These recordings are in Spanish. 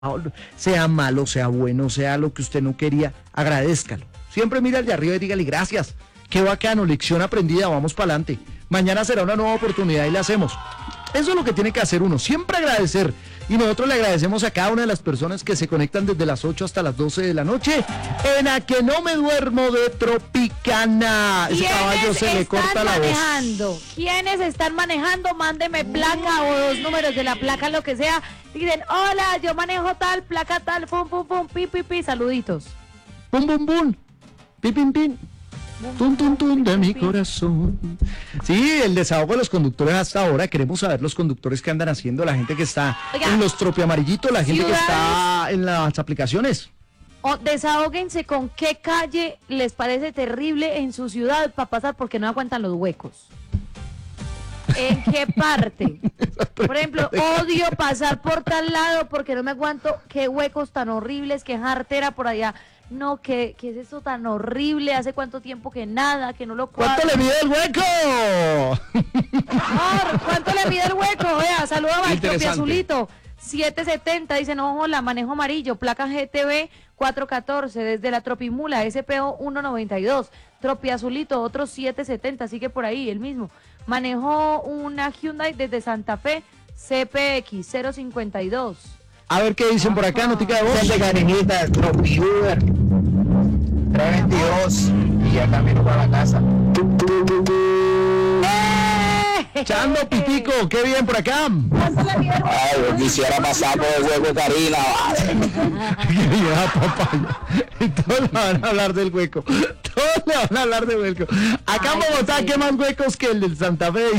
sea malo, sea bueno, sea lo que usted no quería, agradézcalo. Siempre mira al de arriba y dígale gracias. Qué bacano, lección aprendida, vamos para adelante. Mañana será una nueva oportunidad y la hacemos. Eso es lo que tiene que hacer uno, siempre agradecer. Y nosotros le agradecemos a cada una de las personas que se conectan desde las 8 hasta las 12 de la noche en A Que No Me Duermo de Tropicana. Ese caballo se le corta la voz. ¿Quiénes están manejando? Mándeme placa o 2 números de la placa, lo que sea. Dicen, hola, yo manejo tal, placa tal, pum, pum, pum, pi, pi, pi, saluditos. Pum, pum, pum, pi, pim, pim. Tum, tum, tum de mi corazón. Sí, el desahogo de los conductores hasta ahora. Queremos saber los conductores que andan haciendo, la gente que está en los tropiamarillitos, la gente que está en las aplicaciones. Desahóguense con qué calle les parece terrible en su ciudad para pasar porque no aguantan los huecos. ¿En qué parte? Por ejemplo, odio pasar por tal lado porque no me aguanto. Qué huecos tan horribles, qué jartera por allá. No, ¿qué es eso tan horrible? ¿Hace cuánto tiempo que nada, que no lo cuadro? ¿Cuánto le mide el hueco? Amor, ¿cuánto le mide el hueco? Vea, saluda al Tropiazulito. 770, dice, no, hola, manejo amarillo, placa GTB 414, desde la Tropimula, SPO 192. Tropiazulito, otro 770, sigue por ahí, el mismo. Manejo una Hyundai desde Santa Fe, CPX 052. A ver qué dicen por acá, notica de voz. De Carinita, Tropi Uber 322 y ya camino para la casa. Chando Pitico, qué bien por acá. Ay, yo quisiera pasar por el hueco de Karina, Todos le van a hablar del hueco. Todos le van a hablar del hueco. Acá en Bogotá, sí. ¿Qué más huecos que el del Santa Fe?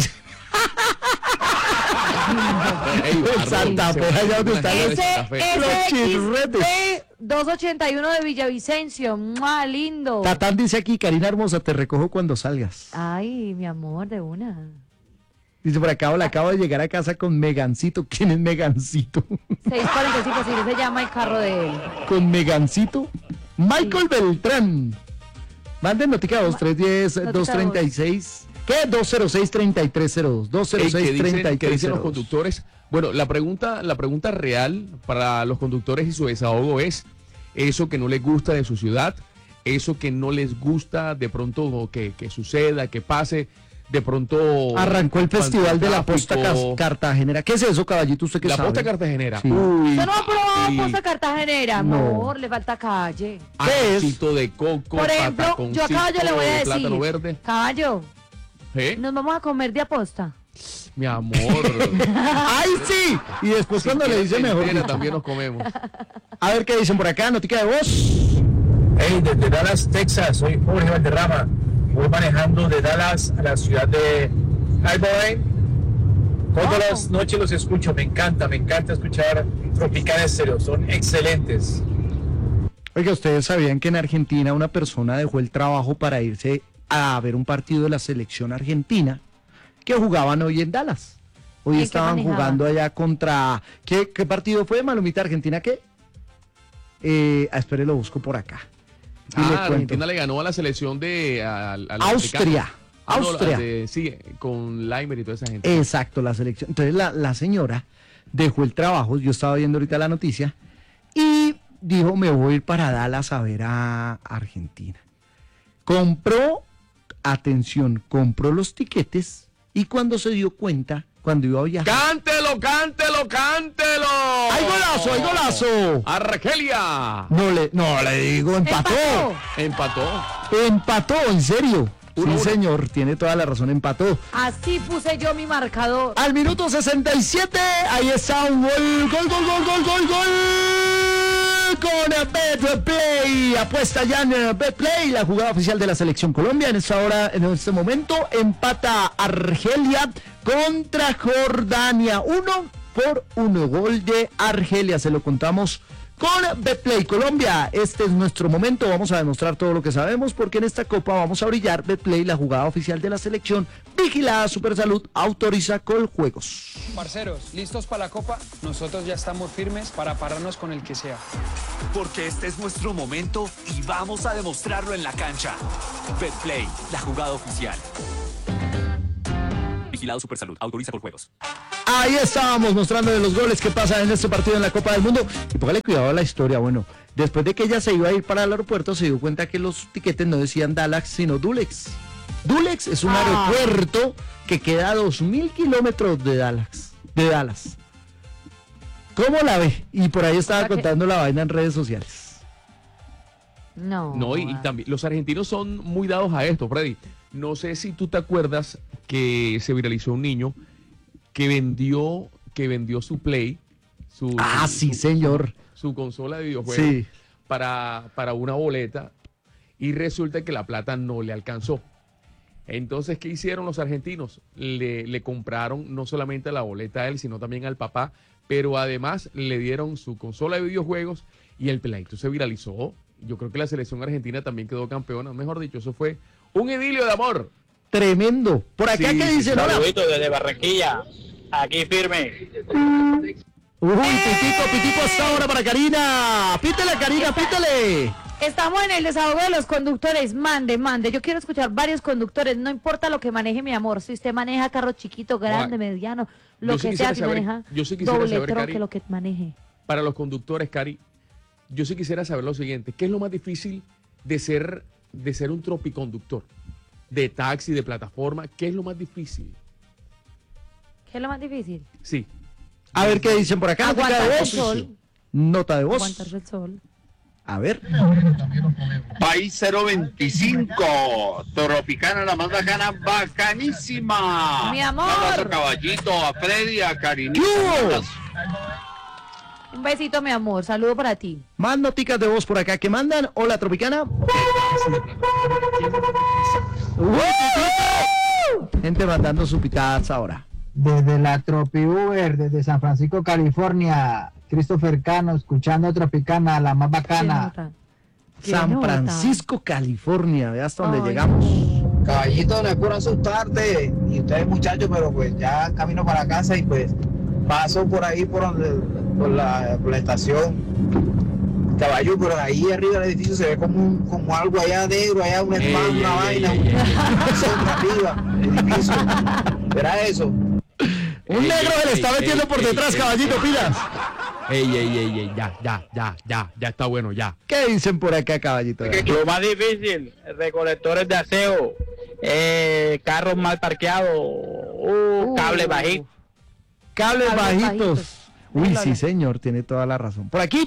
El Santa Fe, allá donde están los chirretes. 281 de Villavicencio, ¡mua, lindo! Tatán dice aquí, Karina hermosa, te recojo cuando salgas. Ay, mi amor, de una. Dice por acá, le acabo de llegar a casa con Megancito. ¿Quién es Megancito? 645, sí, se llama el carro de él. ¿Con Megancito? Michael Beltrán. Manden notica 2310-236. ¿Qué? 206-3302. 206-3302. ¿Qué dicen los conductores? Bueno, la pregunta real para los conductores y su desahogo es eso que no les gusta de su ciudad, eso que no les gusta de pronto que suceda, que pase. De pronto arrancó el festival de la posta cartagenera. ¿Qué es eso, caballito? ¿Usted qué sabe? La posta cartagenera. Sí. ¿Usted no ha probado posta cartagenera? Amor, le falta calle. ¿Qué es? De coco, por ejemplo, yo a Caballo le voy a decir, plátano verde. Caballo, nos vamos a comer de aposta. Mi amor. ¡Ay, sí! Y después cuando le dice mejor. También nos comemos. A ver qué dicen por acá, notica de voz. Hey, desde Dallas, Texas, soy Jorge Valderrama. Voy manejando de Dallas a la ciudad de Highbury. Todas las noches los escucho, me encanta escuchar Tropicana Estéreo, son excelentes. Oiga, ¿ustedes sabían que en Argentina una persona dejó el trabajo para irse a ver un partido de la selección argentina que jugaban hoy en Dallas? Hoy estaban jugando allá contra... ¿Qué partido fue, Malumita? ¿Argentina qué? Espere, lo busco por acá. Argentina le ganó a la selección de Austria. Austria. Sí, con Leimer y toda esa gente. Exacto, la selección. Entonces la señora dejó el trabajo, yo estaba viendo ahorita la noticia, y dijo, me voy a ir para Dallas a ver a Argentina. Compró los tiquetes, y cuando se dio cuenta, cuando iba a viajar... ¡Cántelo! ¡Hay golazo! ¡Argelia! No le digo, empató, en serio. Sí, señor, tiene toda la razón, empató. Así puse yo mi marcador. Al minuto 67, ahí está un gol con Betplay. Apuesta ya en Betplay, la jugada oficial de la Selección Colombia. En este momento, empata Argelia contra Jordania. 1-1, gol de Argelia, se lo contamos con Betplay Colombia. Este es nuestro momento, vamos a demostrar todo lo que sabemos, porque en esta copa vamos a brillar. Betplay, la jugada oficial de la selección, vigilada Supersalud, autoriza Coljuegos. Parceros, ¿listos para la copa? Nosotros ya estamos firmes para pararnos con el que sea. Porque este es nuestro momento y vamos a demostrarlo en la cancha. Betplay, la jugada oficial. Vigilado Supersalud, autoriza Coljuegos. Ahí estábamos mostrando los goles que pasan en este partido en la Copa del Mundo. Y póngale cuidado a la historia. Bueno, después de que ella se iba a ir para el aeropuerto, se dio cuenta que los tiquetes no decían Dallas, sino Dulles. Dulles es un aeropuerto que queda a 2.000 kilómetros de Dallas. ¿Cómo la ve? Y por ahí estaba contando la vaina en redes sociales. No, y también los argentinos son muy dados a esto, Freddy. No sé si tú te acuerdas que se viralizó un niño que vendió su Play, sí, señor. Su consola de videojuegos, sí, para una boleta, y resulta que la plata no le alcanzó. Entonces, ¿qué hicieron los argentinos? Le compraron no solamente la boleta a él, sino también al papá, pero además le dieron su consola de videojuegos y el peladito se viralizó. Yo creo que la selección argentina también quedó campeona. Mejor dicho, eso fue un idilio de amor. Tremendo. Por acá, sí, ¿qué dicen? Saludito desde Barranquilla. Aquí firme. Pitico hasta ahora para Karina. Pítele, Karina, pítele. Estamos en el desahogo de los conductores. Mande. Yo quiero escuchar varios conductores. No importa lo que maneje, mi amor. Si usted maneja carro chiquito, grande, mediano, lo que sea, si maneja doble troque, lo que maneje. Para los conductores, Cari, yo sí quisiera saber lo siguiente. ¿Qué es lo más difícil de ser un tropiconductor? De taxi, de plataforma. ¿Qué es lo más difícil? ¿Qué es lo más difícil? Sí. A ver qué dicen por acá. Aguantar el sol. Nota de voz. Aguantarse el sol. A ver. País 025, Tropicana, la más bacana, bacanísima. Mi amor. Un abrazo, Caballito, a Freddy, a Karinita. Un besito, mi amor. Saludo para ti. Más noticas de voz por acá que mandan. Hola, Tropicana. Gente mandando su pitadas ahora. Desde la Tropi Uber, desde San Francisco, California, Christopher Cano, escuchando Tropicana, la más bacana. San Francisco, California, ve hasta donde llegamos. Caballito, no es por asustarte, y ustedes muchachos, pero pues ya camino para casa y pues paso por ahí por la estación. Caballo, pero ahí arriba del edificio se ve como algo allá negro, allá una espada, una vaina, una arriba, el edificio. ¿Verá eso? Un negro se le está metiendo por detrás, caballito, pilas. Ya está bueno, ya. ¿Qué dicen por acá, caballito? Lo más difícil, recolectores de aseo, carros mal parqueados, cables bajitos. Cables bajitos. Uy, sí, señor, tiene toda la razón. Por aquí.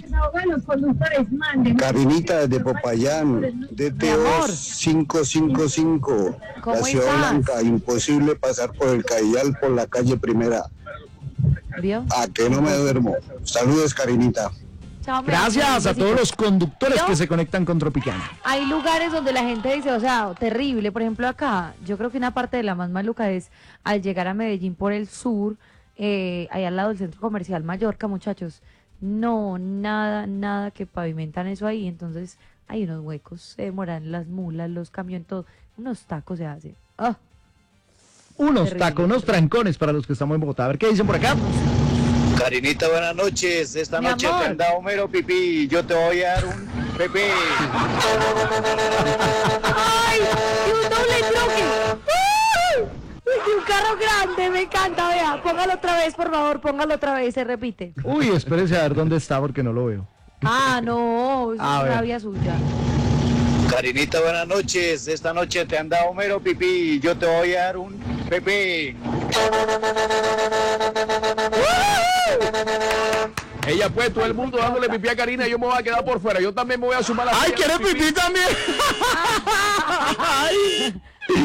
Karinita desde Popayán, DTO 555, la Ciudad Blanca, imposible pasar por el Cayal por la calle Primera. ¿Vio? ¿A que no me duermo? Saludos, Karinita. Chao, gracias a todos los conductores que se conectan con Tropicana. Hay lugares donde la gente dice, o sea, terrible. Por ejemplo, acá, yo creo que una parte de la más maluca es al llegar a Medellín por el sur, ahí al lado del centro comercial Mallorca, muchachos, no, nada que pavimentan eso ahí, entonces hay unos huecos, se demoran las mulas, los camiones, todo, unos tacos se hacen. Unos terrible, tacos, unos trancones para los que estamos en Bogotá. A ver qué dicen por acá. Karinita, buenas noches. Esta Mi noche amor. te han dado mero pipí. Yo te voy a dar un pipí. ¡Ay! ¡Y un doble troque! ¡Y un carro grande! Me encanta, vea. Póngalo otra vez, por favor, póngalo otra vez, se repite. Uy, espérese a ver dónde está porque no lo veo. No, es A ver. rabia suya. Karinita, buenas noches. Esta noche te han dado mero pipí. Yo te voy a dar un pipí. Ella pues, todo el mundo dándole pipí a Karina, yo me voy a quedar por fuera. Yo también me voy a sumar a la... ¡Ay, quiere pipí también! ¡Ay!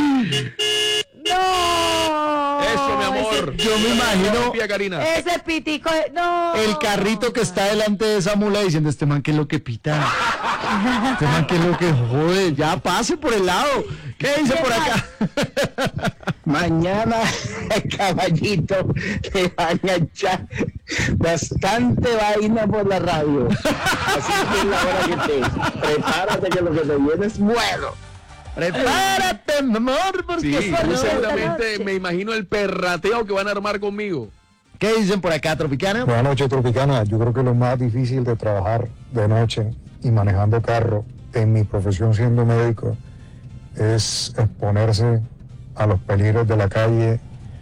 ¡No! Eso, mi amor. Yo me imagino Pipí a Karina. Ese pitico, no. el carrito que está delante de esa mula diciendo, este man que es lo que pita. Este man que es lo que jode. Ya pase por el lado. ¿Qué dice por acá? Mañana, caballito, te van a echar bastante vaina por la radio. Así que es la hora que te prepárate, que lo que te viene es bueno. Prepárate, mi amor, porque Sí, es muy noche. seguramente me imagino el perrateo que van a armar conmigo. ¿Qué dicen por acá, Tropicana? Buenas noches, Tropicana. Yo creo que lo más difícil de trabajar de noche y manejando carro en mi profesión siendo médico es exponerse a los peligros de la calle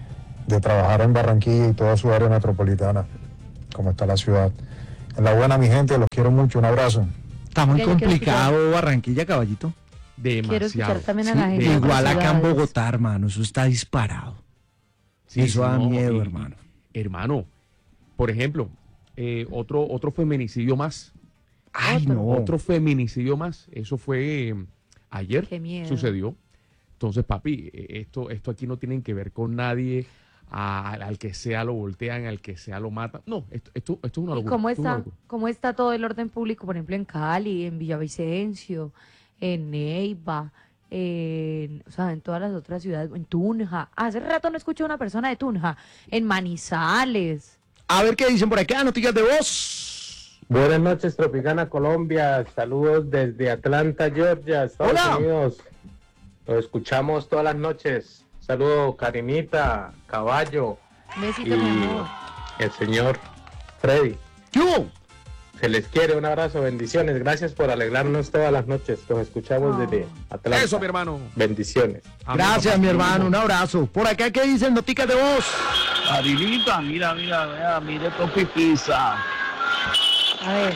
de trabajar en Barranquilla y toda su área metropolitana, como está la ciudad. En la buena, mi gente, los quiero mucho, un abrazo. Está muy Ya, yo quiero complicado Barranquilla, caballito. Quiero escuchar Demasiado. también a la gente. Igual de otras acá en ciudades. Bogotá, hermano, eso está disparado. Sí, Eso da no, miedo, hermano. Hermano, por ejemplo, otro feminicidio más. Ay, no. Otro feminicidio más. Eso fue ayer. Qué miedo. Sucedió. Entonces, papi, esto aquí no tienen que ver con nadie. Al que sea lo voltean, al que sea lo matan. No, esto es una ¿Y locura. cómo esto es una está, locura. cómo está todo el orden público, por ejemplo, en Cali, en Villavicencio, en Neiva, en todas las otras ciudades, en Tunja? Hace rato no escucho a una persona de Tunja, en Manizales. A ver qué dicen por acá, noticias de voz. Buenas noches, Tropicana Colombia. Saludos desde Atlanta, Georgia, Estados Hola. Unidos. Lo escuchamos todas las noches. Saludos, Karinita, Caballo Besito, y mi amor. el señor Freddy. ¿Qué? Se les quiere, un abrazo, bendiciones. Gracias por alegrarnos todas las noches. Los escuchamos desde Atlanta. Eso, mi hermano. Bendiciones. Gracias, mi hermano, un abrazo. Por acá, ¿qué dicen noticias de voz? Karinita, mira, mira estos pipisa. A ver.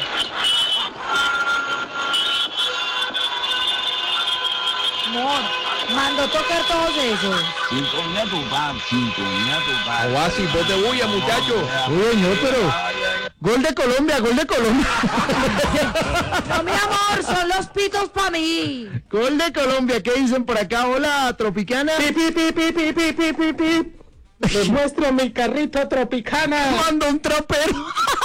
Amor, mando tocar todos esos. Sintonía tu pan. Oasis, voz de bulla, muchacho. Uy, señor, pero... Gol de Colombia, gol de Colombia. No, mi amor, son los pitos para mí. Gol de Colombia, ¿qué dicen por acá? Hola, Tropicana. Les muestro mi carrito Tropicana. Manda un trapero.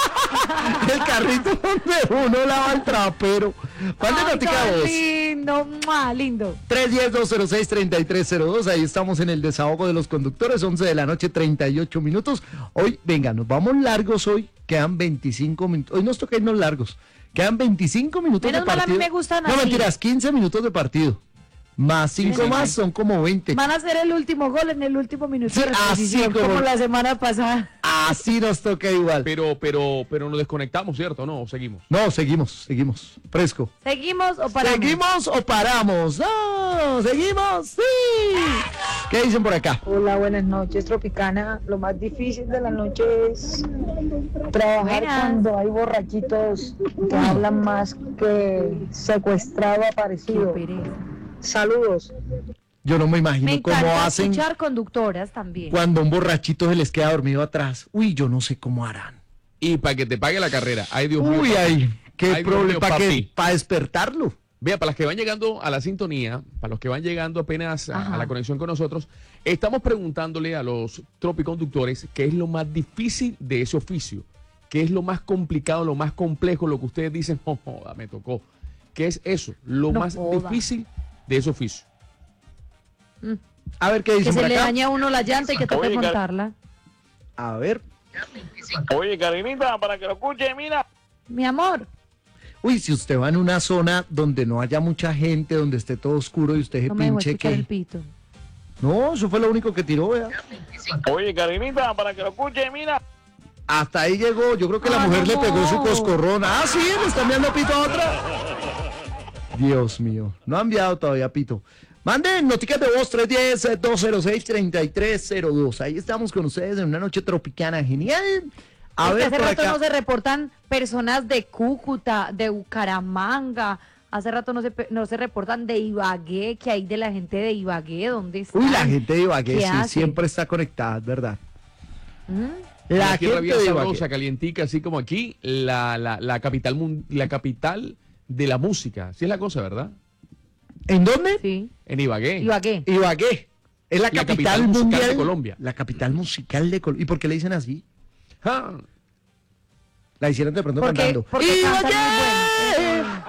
El carrito donde uno lava el trapero. ¿Cuál de Ay, notica tan voz? lindo, ¡mua! Lindo. 310-206-3302. Ahí estamos en el desahogo de los conductores. 11 de la noche, 38 minutos. Hoy, venga, nos vamos largos hoy. Quedan 25 minutos. Hoy nos toca irnos largos. Quedan 25 minutos Menos de mal, a partido. mí me gustan No, así. mentiras, 15 minutos de partido. Más 5 Sí, más sí. son como 20. Van a hacer el último gol en el último minuto Sí, de reposición, así como- como la semana pasada. Así nos toca igual. Pero nos desconectamos, ¿cierto? ¿No? ¿O seguimos? No, seguimos. Fresco. ¿Seguimos o paramos? ¿Seguimos o paramos? No, seguimos, sí. ¿Qué dicen por acá? Hola, buenas noches, Tropicana. Lo más difícil de la noche es trabajar Buenas. cuando hay borrachitos que hablan más que secuestrado aparecido. Qué pereza. Saludos. Yo no me Me imagino cómo encanta hacen escuchar conductoras también. cuando un borrachito se les queda dormido atrás. Uy, yo no sé cómo harán. Y para que te pague la carrera. Ay, Dios mío. Uy, papi. ay, qué Ay, Dios problema. mío, ¿Para papi. qué? ¿Para despertarlo? Vea, para los que van llegando a la sintonía, para los que van llegando apenas a Ajá. la conexión con nosotros, estamos preguntándole a los tropiconductores qué es lo más difícil de ese oficio, qué es lo más complicado, lo más complejo, lo que ustedes dicen, oh, joda, me tocó. ¿Qué es eso? Lo No más joda. difícil de ese oficio. A ver qué Que dicen se por le acá. daña a uno la llanta y que toca montarla. A ver. Oye, Karinita, para que lo escuche, mira. Mi amor, Uy, si usted va en una zona donde no haya mucha gente, donde esté todo oscuro y usted se no me dejó pinche escuchar el que... pito. No, eso fue lo único que tiró, vea. Oye, Karinita, para que lo escuche, mira. Hasta ahí llegó. Yo creo que la Ah, mujer le no. pegó su coscorrón. Ah, sí, le está enviando pito a otra. Dios mío, no ha enviado todavía pito. Manden noticias de voz 310-206-3302. Ahí estamos con ustedes en una noche tropicana genial. A Es que ver, hace por rato acá. no se reportan personas de Cúcuta, de Bucaramanga. Hace rato no se reportan de Ibagué, que hay de la gente de Ibagué, ¿dónde están? Uy, la gente de Ibagué ¿Qué sí, hacen? siempre está conectada, es verdad. ¿Mm? La Una tierra gente bien de sabrosa, Ibagué. calientica, así como aquí, la capital de la música. Sí es la cosa, ¿verdad? ¿En dónde? Sí. En Ibagué. Ibagué. Ibagué. Es la capital musical mundial de Colombia. La capital musical de Colombia. ¿Y por qué le dicen así? Ah, La hicieron de pronto Porque cantando. cantan ¡Ibagué! muy bueno.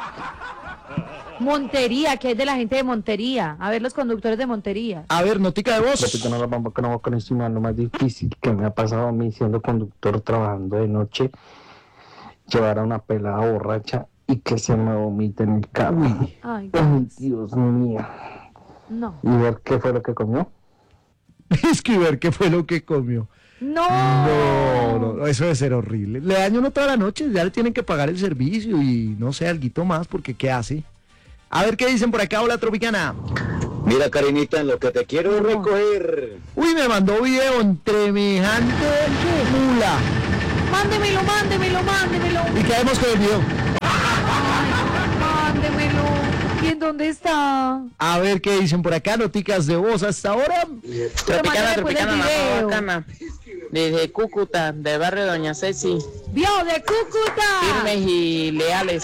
Montería, que es de la gente de Montería. A ver, los conductores de Montería. A ver, notica de voz. Tropicana, la bamba que no va con encima, lo más difícil que me ha pasado a mí siendo conductor trabajando de noche, llevar a una pelada borracha y que se me vomite en el carro. Ay, Ay, Dios mío. no. ¿Y ver qué fue lo que comió? Escribir qué fue lo que comió. No. No, eso debe ser horrible. Le daño uno toda la noche, ya le tienen que pagar el servicio y no sé, alguito más, porque ¿qué hace? A ver qué dicen por acá, hola Tropicana. Mira, Karinita, en lo que te quiero recoger. Uy, me mandó video en semejante mula. Mándemelo. Y quedemos con el video. Mándemelo. ¿Y en dónde está? A ver qué dicen por acá, noticas de voz hasta ahora. Tropicana, la bacana. Desde Cúcuta, del barrio Doña Ceci. ¡Vio de Cúcuta! Firmes y leales.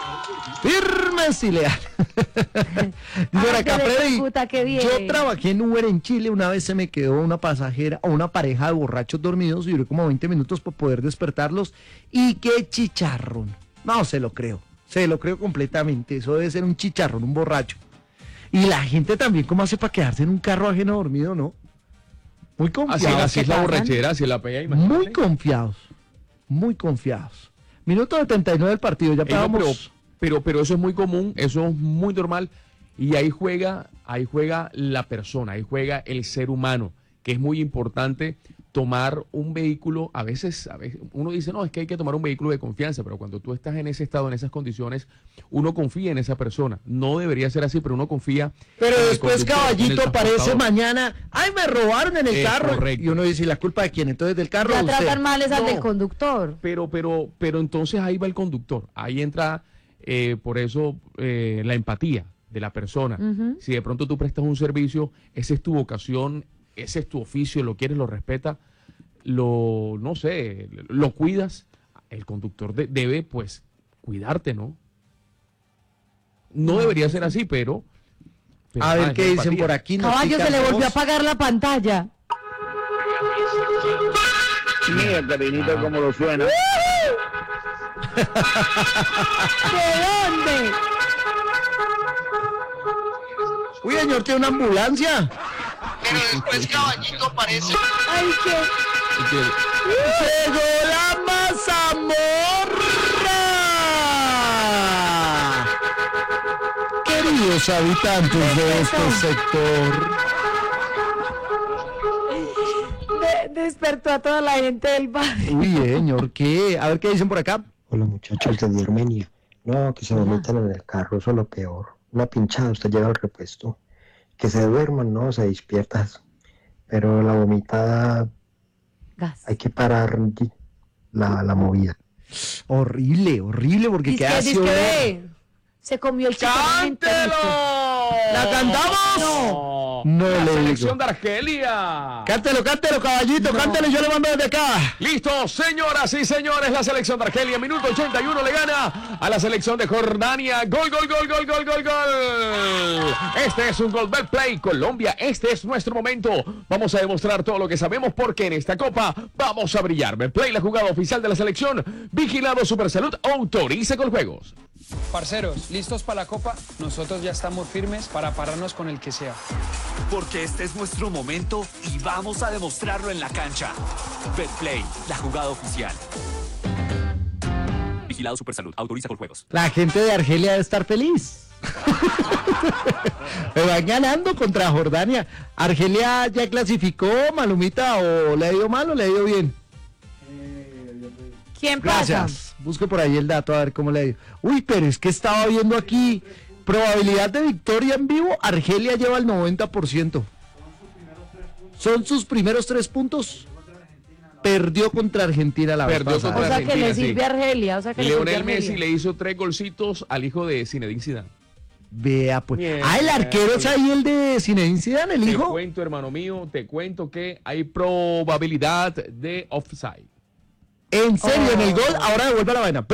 Por acá, Freddy, Cúcuta, qué bien. yo trabajé en Uber en Chile, una vez se me quedó una pasajera o una pareja de borrachos dormidos y duré como 20 minutos para poder despertarlos. Y qué chicharrón. No, se lo creo completamente. Eso debe ser un chicharrón, un borracho. Y la gente también, ¿cómo hace para quedarse en un carro ajeno dormido, no? Muy confiados. Así es la borrachera, así la pega, imagínate. Muy confiados. Minuto 79 del partido, ya pegamos. Pero eso es muy común, eso es muy normal. Y ahí juega la persona, ahí juega el ser humano, que es muy importante tomar un vehículo. A veces uno dice, no, es que hay que tomar un vehículo de confianza, pero cuando tú estás en ese estado, en esas condiciones, uno confía en esa persona. No debería ser así, pero uno confía. Pero después Caballito aparece mañana, ¡ay, me robaron en el carro! Correcto. Y uno dice, ¿la culpa de quién? Entonces del carro. Ya tratan mal es al del conductor. Pero entonces ahí va el conductor, ahí entra por eso la empatía de la persona. Si de pronto tú prestas un servicio, esa es tu vocación, ese es tu oficio, lo quieres, lo respetas, lo cuidas, el conductor debe, pues, cuidarte, ¿no? No debería ser así, pero a ver qué dicen por aquí. Caballo, se le volvió a apagar la pantalla. Mira, Karinita, cómo lo suena. ¿De dónde? Uy, señor, ¿tiene una ambulancia? Pero después Caballito aparece. Ay, qué. ¡Llegó la mazamorra! Queridos habitantes de este sector. Despertó a toda la gente del barrio. Uy, señor, ¿qué? A ver qué dicen por acá. Hola, muchachos de Armenia. No, que se vomitan en el carro, eso es lo peor. Una pinchada, usted llega al repuesto. Que se duerman, no, se despiertas. Pero la vomitada, hay que parar la movida. Horrible, porque queda así. Se comió el chicharrón. ¡Cántelo! ¿La cantamos? No la le selección digo. de Argelia. Cántelo, Caballito, cántelo, yo le mando desde acá. Listo, señoras y señores, la selección de Argelia, minuto 81, le gana a la selección de Jordania. Gol. Este es un gol del Play Colombia, este es nuestro momento. Vamos a demostrar todo lo que sabemos porque en esta copa vamos a brillar. Betplay, la jugada oficial de la selección. Vigilado Supersalud, autoriza con juegos. Parceros, ¿listos para la copa? Nosotros ya estamos firmes para pararnos con el que sea. Porque este es nuestro momento y vamos a demostrarlo en la cancha. Betplay, la jugada oficial. Vigilado Supersalud, autoriza con juegos. La gente de Argelia debe estar feliz. Me van ganando contra Jordania. ¿Argelia ya clasificó, Malumita, o le ha ido mal o le ha ido bien? ¿Quién pasa? Gracias. Busque por ahí el dato a ver cómo le ha ido. Uy, pero es que estaba viendo aquí probabilidad de victoria en vivo. Argelia lleva el 90%. Son sus primeros 3 puntos. Perdió contra Argentina la vez pasada. O sea que le sirve a Argelia. Lionel Messi le hizo 3 golcitos al hijo de Zinedine Zidane. Vea pues. El arquero es ahí el de Zinedine Zidane, el hijo. Te cuento, hermano mío, que hay probabilidad de offside. En serio, en el gol, ahora devuelve la vaina.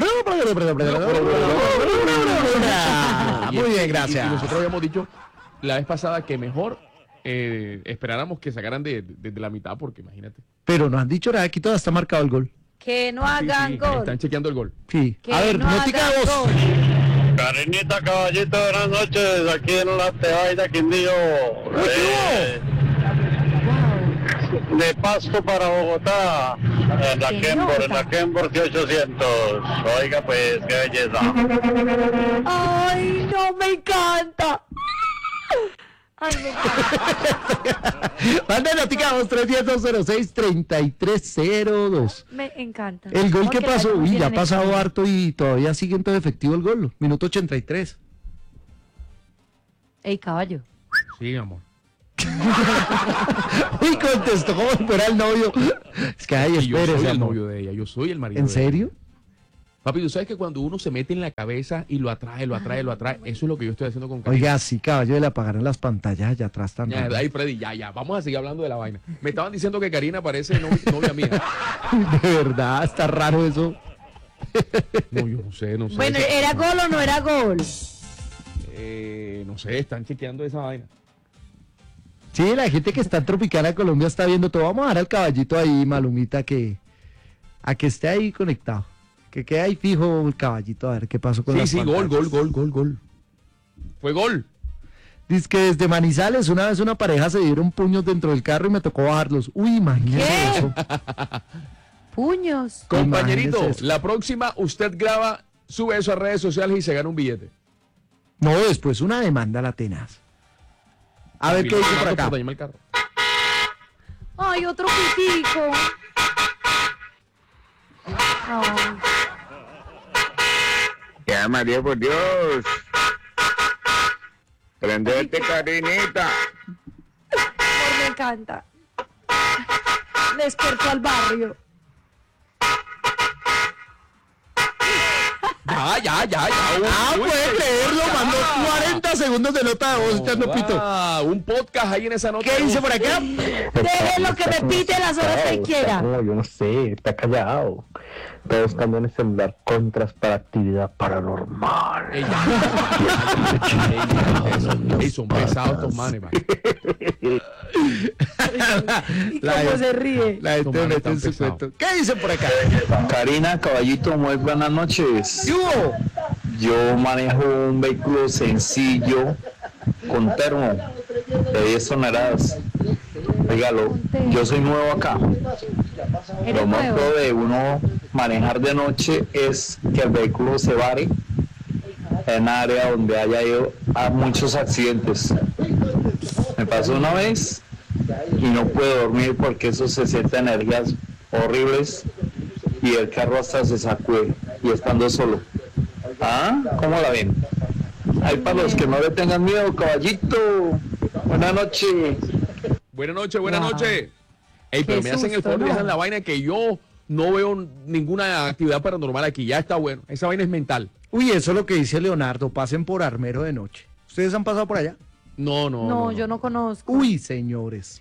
Muy bien, gracias. Y nosotros habíamos dicho la vez pasada que mejor esperáramos que sacaran desde la mitad, porque imagínate. Pero no han dicho nada, aquí todavía está marcado el gol. Que no hagan gol. Están chequeando el gol. Sí. Que a ver, no notica de voz. Karinita, Caballito, buenas noches. Aquí en la Tebaida, Quindío. De Pasto para Bogotá, en la Kenworth 800. Oiga, pues, qué belleza. Ay, no, me encanta. Ay, me encanta. Mande noticamos 310-206-3302. Me encanta. El gol que Porque pasó, la y ya ha tienen pasado extraña. harto y todavía sigue en todo efectivo el gol. Minuto 83. Ey, caballo. Sí, amor. Uy, contestó como si fuera el novio. Es que, ay, Yo soy espérese, el amor. novio de ella, yo soy el marido ¿En de ella. serio? Papi, tú sabes que cuando uno se mete en la cabeza y lo atrae, eso es lo que yo estoy haciendo con Karina. Oiga, sí, caballo, le apagaron las pantallas allá atrás también. Ya, ahí, Freddy, ya, vamos a seguir hablando de la vaina. Me estaban diciendo que Karina parece novia mía. De verdad, está raro eso. No, yo no sé. Bueno, ¿era gol o no era gol? No sé, están chequeando esa vaina. Sí, la gente que está en Tropicana Colombia está viendo todo. Vamos a dar al caballito ahí, Malumita, a que esté ahí conectado. Que quede ahí fijo el caballito, a ver qué pasó con las pantallas. Gol. Fue gol. Dice que desde Manizales una vez una pareja se dieron puños dentro del carro y me tocó bajarlos. Uy, imagínese ¿Qué? eso. Puños. Compañerito, Imagínese eso. la próxima usted graba, sube eso a redes sociales y se gana un billete. No, después una demanda la tenaz. A ver qué dice por acá. dañarme el carro. Ay, otro pitico. Ay, Ya, María, por Dios. Prendete, Karinita. me encanta. Despertó al barrio. Ya. Puede creerlo, mandó 40 segundos de nota de voz echando pito. Un podcast ahí en esa nota. ¿Qué dice por acá? Déjenlo que me pite las horas que quiera. No, yo no sé, está callado. Está buscando en el celular contras para actividad paranormal. Son pesados estos manes, man. ¿Y cómo se ríe? La gente mete en su cuento. ¿Qué dicen por acá? Karina, caballito, muy buenas noches. Yo manejo un vehículo sencillo con termo de 10 toneladas. Oígalo, yo soy nuevo acá. Lo más pro de uno manejar de noche es que el vehículo se vare en un área donde haya ido a muchos accidentes. Me pasó una vez y no pude dormir porque eso se siente energías horribles y el carro hasta se sacude y estando solo. ¿Ah? ¿Cómo la ven? Ahí para los que no le tengan miedo, caballito. Buenas noches. Buenas noches. Ey, pero me hacen el favor y dejan la vaina que yo no veo ninguna actividad paranormal aquí. Ya está bueno. Esa vaina es mental. Uy, eso es lo que dice Leonardo. Pasen por Armero de noche. ¿Ustedes han pasado por allá? No, yo no conozco. Uy, señores,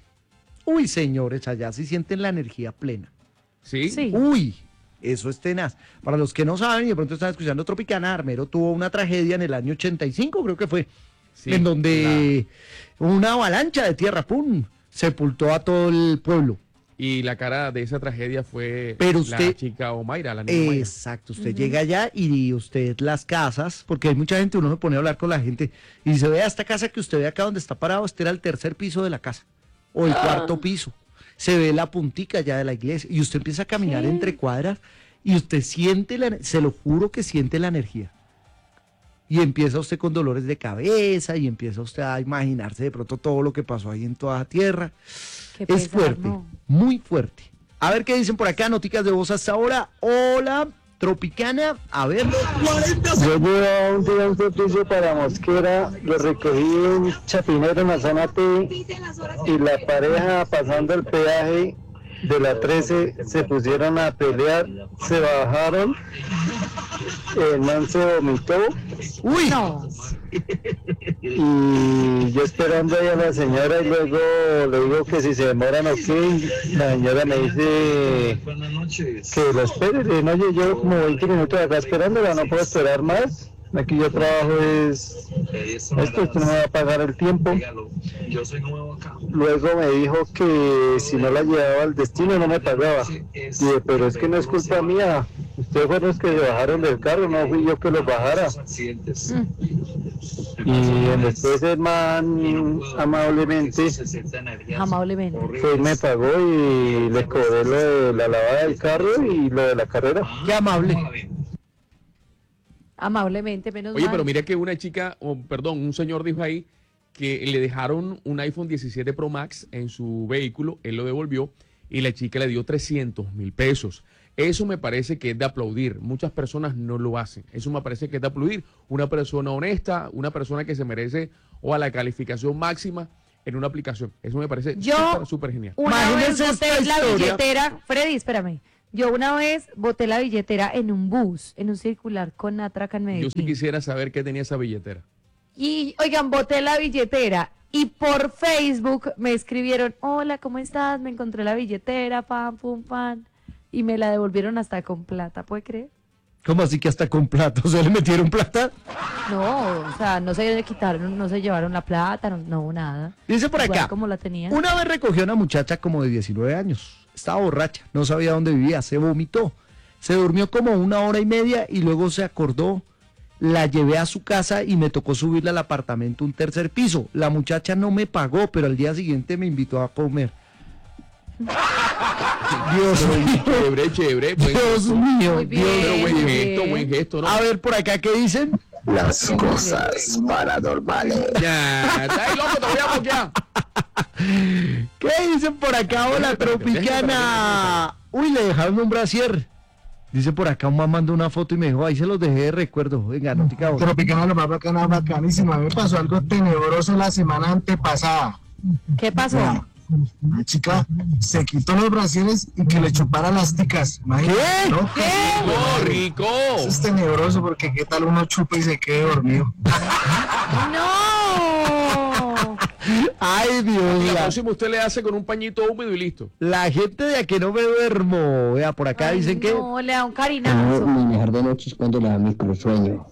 allá sí sienten la energía plena. ¿Sí? Uy, eso es tenaz. Para los que no saben y de pronto están escuchando Tropicana, Armero tuvo una tragedia en el año 85, creo que fue, en donde una avalancha de tierra, ¡pum!, sepultó a todo el pueblo. Y la cara de esa tragedia fue la chica Omaira, la niña Omaira. Exacto, usted llega allá y usted las casas, porque hay mucha gente, uno se pone a hablar con la gente y dice, vea esta casa que usted ve acá donde está parado, este era el tercer piso de la casa, o el cuarto piso. Se ve la puntica ya de la iglesia y usted empieza a caminar entre cuadras y usted siente, se lo juro que siente la energía. Y empieza usted con dolores de cabeza y empieza usted a imaginarse de pronto todo lo que pasó ahí en toda la tierra. Es fuerte, muy fuerte. A ver qué dicen por acá, noticas de voz hasta ahora. Hola, Tropicana, a ver. Yo llevaba un día un servicio para Mosquera, lo recogí en Chapinero, en la zona T, y la pareja pasando el peaje de la 13 se pusieron a pelear, se bajaron, el man se vomitó. ¡Uy! No. Y yo esperando ahí a la señora y luego le digo que si se demoran o qué, la señora me dice que la espere. Le digo, oye, yo como 20 minutos acá esperándola, no puedo esperar más. Aquí yo trabajo es esto, usted no me va a pagar el tiempo. Luego me dijo que si no la llevaba al destino no me pagaba. Dije, pero es que no es culpa mía. Ustedes fueron los que se bajaron del carro, no fui yo que los bajara. Y después el man amablemente fue y me pagó y le cobré lo de la lavada del carro y lo de la carrera. Qué amable. Amablemente, menos Oye, mal. pero mira que una chica, un señor dijo ahí que le dejaron un iPhone 17 Pro Max en su vehículo, él lo devolvió y la chica le dio 300,000 pesos. Eso me parece que es de aplaudir. Muchas personas no lo hacen. Eso me parece que es de aplaudir. Una persona honesta, una persona que se merece o a la calificación máxima en una aplicación. Eso me parece súper genial. Una vez boté la billetera, Freddy, espérame. Yo una vez boté la billetera en un bus, en un circular con Atraca en Medellín. Yo sí quisiera saber qué tenía esa billetera. Y, oigan, boté la billetera y por Facebook me escribieron, hola, ¿cómo estás? Me encontré la billetera, pam, pum, pam. Y me la devolvieron hasta con plata, ¿puede creer? ¿Cómo así que hasta con plata? ¿O sea, le metieron plata? No, o sea, no se quitaron, no se llevaron la plata, no nada. Dice por igual acá, como la tenían. Una vez recogió a una muchacha como de 19 años. Estaba borracha, no sabía dónde vivía, se vomitó. Se durmió como 1 hora y media y luego se acordó. La llevé a su casa y me tocó subirla al apartamento, un 3er piso. La muchacha no me pagó, pero al día siguiente me invitó a comer. Dios mío. Chévere. Dios mío. Muy bien, Pero buen gesto, ¿no? A ver, por acá, ¿qué dicen? Las cosas paranormales. Ya, está ahí, loco, te voy a bloquear. ¿Qué dicen por acá? Hola, Tropicana. Uy, le dejaron un brasier. Dice por acá, un man mandó una foto y me dijo, ahí se los dejé de recuerdo. Venga, notica vos. Tropicana, lo más bacana, bacanísimo. A mí me pasó algo tenebroso la semana antepasada. ¿Qué pasó? Mira, una chica se quitó los brasieres y que le chupara las ticas. Imagínate, ¿Qué? ¿no? ¿Qué? ¡Oh, rico! Eso es tenebroso porque qué tal uno chupa y se quede dormido. ¡No! Ay, Dios. La próxima usted le hace con un pañito húmedo y listo. La gente de aquí no me duermo. Vea, por acá dicen que... No, le da un carinazo. Mi mejor de noche es cuando le da microsueño.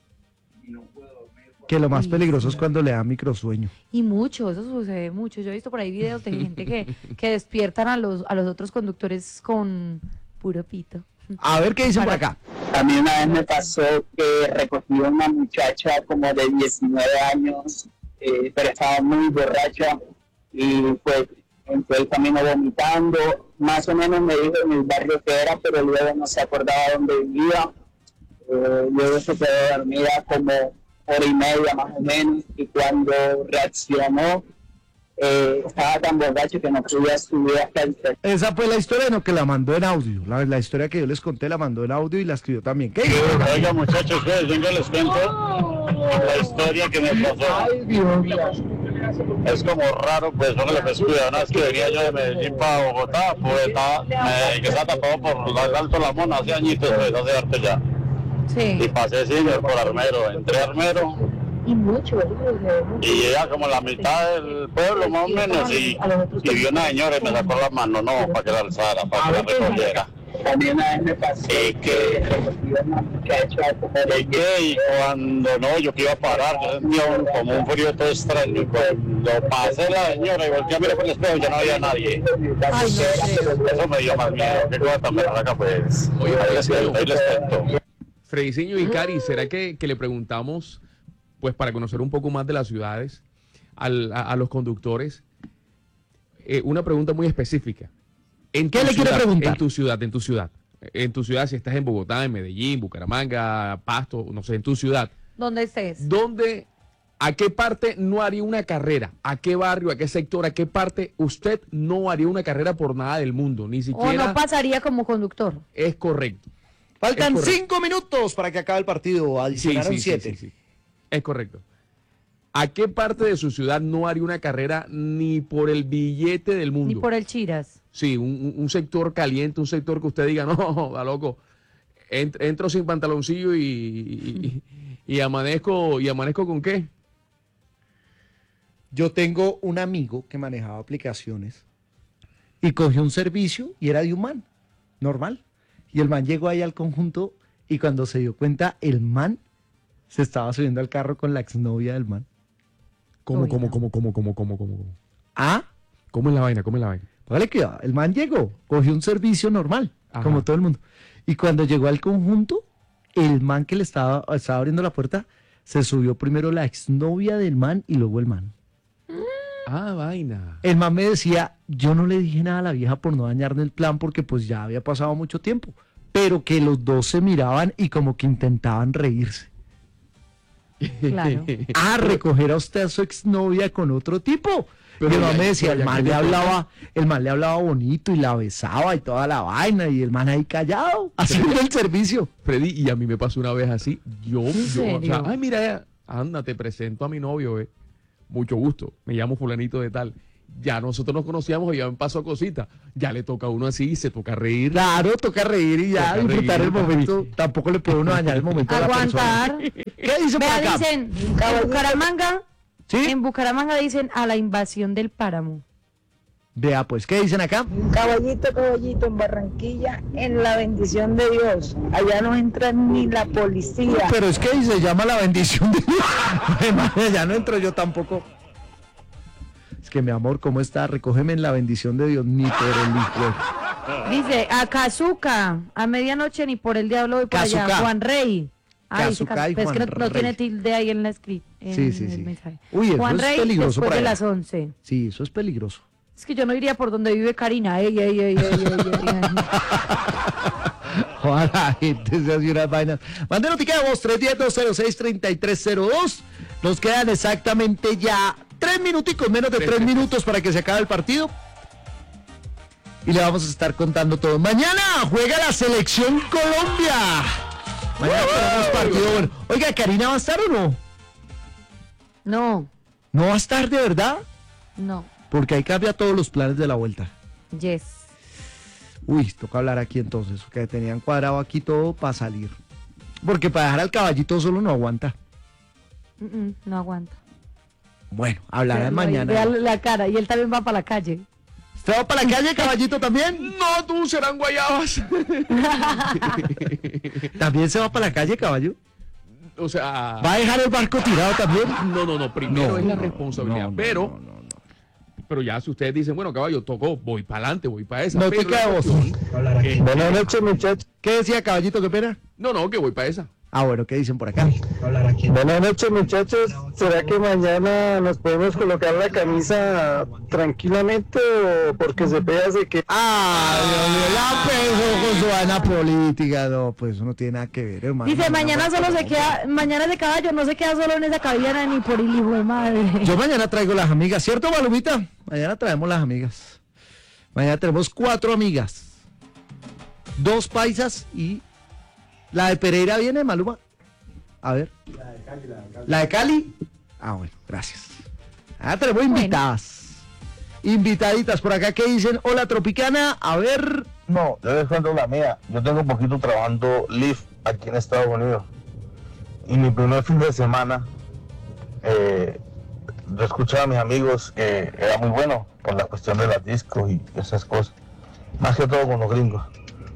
Que lo más peligroso es cuando le da microsueño. Y mucho, eso sucede mucho. Yo he visto por ahí videos de gente que despiertan a los otros conductores con puro pito. A ver qué dicen por acá. A mí una vez me pasó que recogí a una muchacha como de 19 años, pero estaba muy borracha y pues entró el camino vomitando. Más o menos me dijo en el barrio que era, pero luego no se acordaba dónde vivía. Luego se quedó dormida como 1 hora y media más o menos, y cuando reaccionó estaba tan borracho que no podía subir hasta el techo. Esa fue la historia, no, que la mandó en audio. La historia que yo les conté la mandó en audio y la escribió también. ¿Qué? Oiga, muchachos, pues venga, les cuento la historia que me pasó. Ay, Dios. Es como raro, pues no me lo descuida. Una vez que venía yo de Medellín para Bogotá, pues que estaba tapado por el Alto La Mona hace añitos, pues hace harto ya. Sí. Y pasé señor por Armero, entré a Armero y ya como la mitad del pueblo más o menos y vi una señora y me sacó la mano, no, para que la alzara, para que la recogiera. También a él me pasó que recogí a una muchacha como de Y cuando no, yo que iba a parar, yo sentía como un frío todo extraño. Y cuando pasé la señora y volteé a mirar por el espejo, ya no había nadie. Eso me dio más miedo. Qué cosa tan berraca, pues. Oye, ahí les cuento. Frediciño y Cari, ¿será que le preguntamos, pues para conocer un poco más de las ciudades, a los conductores, una pregunta muy específica? ¿Qué le quiere preguntar? En tu ciudad, si estás en Bogotá, en Medellín, Bucaramanga, Pasto, no sé, en tu ciudad. ¿Dónde estés? ¿A qué parte no haría una carrera? ¿A qué barrio, a qué sector, a qué parte usted no haría una carrera por nada del mundo? Ni siquiera... O no pasaría como conductor. Es correcto. Faltan 5 minutos para que acabe el partido. Adicionaron 7. Sí. Es correcto. ¿A qué parte de su ciudad no haría una carrera ni por el billete del mundo? Ni por el chiras. Sí, un sector caliente, un sector que usted diga, no, da loco, entro sin pantaloncillo y amanezco ¿con qué? Yo tengo un amigo que manejaba aplicaciones y cogió un servicio y era de un man, normal. Y el man llegó ahí al conjunto y cuando se dio cuenta, el man se estaba subiendo al carro con la exnovia del man. ¿Cómo? ¿Ah? ¿Cómo es la vaina? Vale, cuidado, el man llegó, cogió un servicio normal, como todo el mundo. Y cuando llegó al conjunto, el man que le estaba abriendo la puerta, se subió primero la exnovia del man y luego el man. Vaina. El man me decía, yo no le dije nada a la vieja por no dañarle el plan porque pues ya había pasado mucho tiempo, pero que los dos se miraban y como que intentaban reírse. Claro. A recoger a usted a su exnovia con otro tipo. Pero el man me decía, el man le hablaba bonito y la besaba y toda la vaina, y el man ahí callado, haciendo el servicio. Freddy, y a mí me pasó una vez así. O sea, serio? ay, mira, anda, te presento a mi novio, mucho gusto, me llamo fulanito de tal. Ya nosotros nos conocíamos y ya me pasó cosita. Ya le toca a uno así y se toca reír. Claro, toca reír y ya Toca disfrutar reír, el momento. Tampoco le puede uno dañar el momento a la Aguantar. persona. ¿Qué dice por Vea, acá? dicen, en Bucaramanga, ¿Sí? en Bucaramanga dicen a la invasión del páramo. Vea, pues, ¿qué dicen acá? Caballito, en Barranquilla, en la bendición de Dios. Allá no entra ni la policía. Pero es que se llama la bendición de Dios. Ya no entro yo tampoco. Es que mi amor, ¿cómo está? Recógeme en la bendición de Dios, ni por el hijo. Dice, a Cazuca, a medianoche ni por el diablo voy por allá. Cazuca. Juan Rey. Cazuca y pero es que Juan no tiene Rey. tilde ahí en la script. Sí, sí, sí. Mensaje. Uy, eso Juan es Rey peligroso después por de allá. las 11. Sí, eso es peligroso. Es que yo no iría por donde vive Karina. Ey. Ojalá la gente se hace unas vainas. Mande notica de voz 310-206-3302. Nos quedan exactamente ya 3 minuticos, menos de 3 minutos para que se acabe el partido. Y le vamos a estar contando todo. Mañana juega la selección Colombia. Mañana tenemos partido bueno. Oiga, ¿Karina va a estar o no? No. ¿No va a estar de verdad? No. Porque ahí cambia todos los planes de la vuelta. Yes. Uy, toca hablar aquí entonces, que tenían cuadrado aquí todo para salir. Porque para dejar al caballito solo no aguanta. No aguanta. Bueno, hablarán Vea mañana. la cara, y él también va para la calle. ¿Usted va para la calle, caballito, también? No, tú serán guayabas. ¿También se va para la calle, caballo? O sea... ¿Va a dejar el barco tirado también? No, primero No, es la no, responsabilidad. no, pero ya si ustedes dicen, bueno, caballo, tocó, voy para adelante, voy para esa. No pero te queda la voz. cuestión- Buenas noches, muchachos. ¿Qué decía, caballito, qué pena? No, que voy para esa. Ah, bueno, ¿qué dicen por acá? Buenas noches, muchachos. ¿Será que mañana nos podemos colocar la camisa tranquilamente o porque se pega se que... Ah, Dios mío, ya empezó con su vaina política. No, pues eso no tiene nada que ver, hermano. Dice, mañana solo se queda, mañana ese caballo no se queda solo en esa cabellera ni por el hijo de madre. Yo mañana traigo las amigas, ¿cierto, Malumita? Mañana traemos las amigas. Mañana tenemos 4 amigas. 2 paisas y... ¿La de Pereira viene, Maluma? A ver. ¿La de Cali? Ah, bueno, gracias. Tenemos invitadas. Invitaditas por acá que dicen, hola Tropicana, a ver. No, yo les cuento la mía. Yo tengo un poquito trabajando Lyft aquí en Estados Unidos. Y mi primer fin de semana, yo escuchaba a mis amigos que era muy bueno por la cuestión de las discos y esas cosas. Más que todo con los gringos.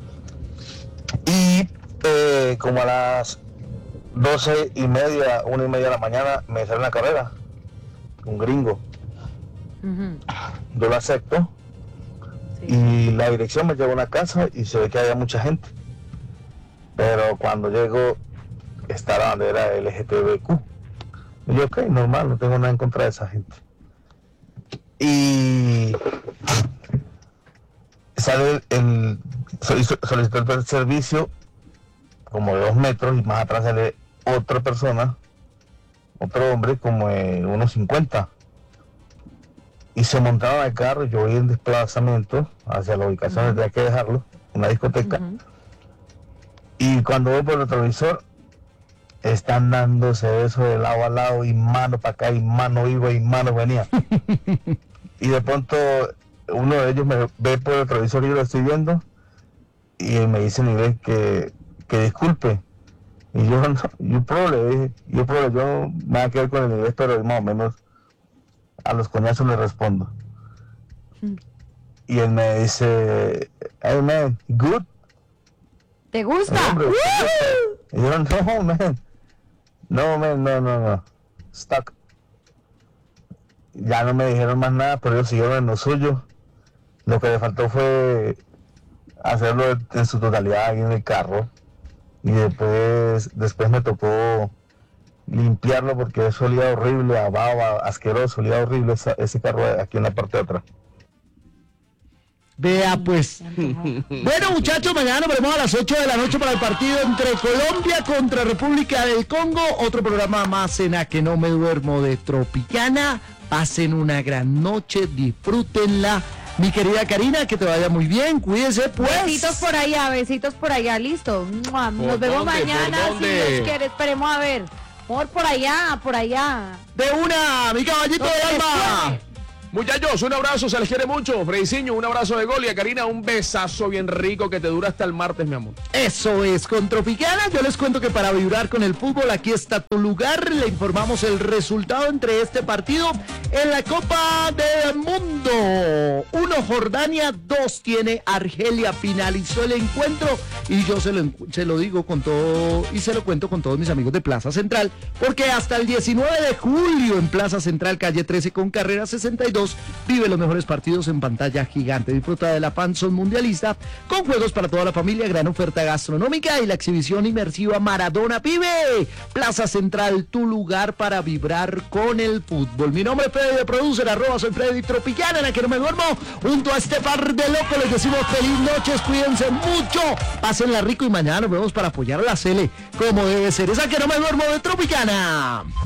Y como a las 12:30, 1:30 de la mañana, me sale una carrera. Un gringo. Yo lo acepto. Y la dirección me lleva a una casa y se ve que había mucha gente. Pero cuando llego, está la bandera LGTBQ. Y yo, ok, normal, no tengo nada en contra de esa gente. Y sale solicitó el servicio como de 2 metros y más atrás sale otra persona, otro hombre como de unos 50. Y se montaron al carro, yo voy en desplazamiento hacia la ubicación donde tenía que dejarlo, una discoteca. Y cuando voy por el retrovisor, están dándose eso de lado a lado y mano para acá y mano iba y mano venía. Y de pronto uno de ellos me ve por el retrovisor y yo lo estoy viendo y me dice en inglés que disculpe. Y yo no, le dije, yo nada que ver con el inglés, pero más o menos a los coñazos le respondo. Y él me dice, hey man, good. ¿Te gusta? Y yo, no, stuck. Ya no me dijeron más nada, pero ellos siguieron en lo suyo. Lo que le faltó fue hacerlo en su totalidad ahí en el carro. Y después me tocó limpiarlo porque eso olía horrible, a baba, asqueroso, olía horrible ese carro aquí en la parte de atrás. Vea pues. Bueno, muchachos, mañana nos veremos a las 8 de la noche para el partido entre Colombia contra República del Congo. Otro programa más en A Que No Me Duermo de Tropicana. Pasen una gran noche, disfrútenla. Mi querida Karina, que te vaya muy bien, cuídense pues. Besitos por allá, listo. Nos vemos mañana, si Dios quiere, esperemos a ver. Por allá. De una, mi caballito de alma. Muchachos, un abrazo, se les quiere mucho. Frediciño, un abrazo de gol y a Karina un besazo bien rico que te dura hasta el martes, mi amor. Eso es, con Tropicana yo les cuento que para vibrar con el fútbol aquí está tu lugar. Le informamos el resultado entre este partido en la Copa del Mundo. 1 Jordania, 2 tiene Argelia. Finalizó el encuentro y yo se lo digo con todo y se lo cuento con todos mis amigos de Plaza Central, porque hasta el 19 de julio en Plaza Central, calle 13 con carrera 62, vive los mejores partidos en pantalla gigante. Disfruta de la Fanzone Mundialista con juegos para toda la familia, gran oferta gastronómica y la exhibición inmersiva Maradona Vive. Plaza Central, tu lugar para vibrar con el fútbol. Mi nombre es Freddy de Producer, @soy Freddy Tropicana, en La Que No Me Duermo. Junto a este par de locos les decimos feliz noches, cuídense mucho, pásenla rico y mañana nos vemos para apoyar a la Cele como debe ser. Esa Que No Me Duermo de Tropicana.